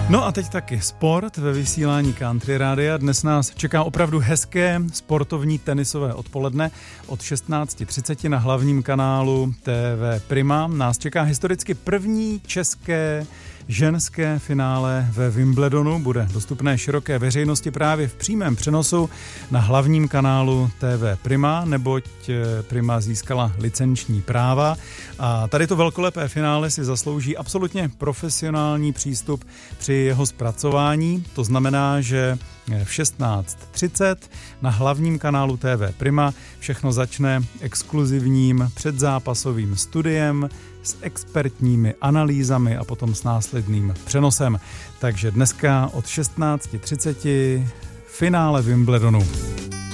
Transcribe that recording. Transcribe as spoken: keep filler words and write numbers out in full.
No a teď taky sport ve vysílání Country Rádia. Dnes nás čeká opravdu hezké sportovní tenisové odpoledne. Od šestnáct třicet na hlavním kanálu T V Prima nás čeká historicky první české ženské finále ve Wimbledonu. Bude dostupné široké veřejnosti právě v přímém přenosu na hlavním kanálu T V Prima, neboť Prima získala licenční práva. A tady to velkolepé finále si zaslouží absolutně profesionální přístup při jeho zpracování. To znamená, že v šestnáct třicet na hlavním kanálu T V Prima všechno začne exkluzivním předzápasovým studiem s expertními analýzami a potom s následným přenosem. Takže dneska od šestnáct třicet finále Wimbledonu.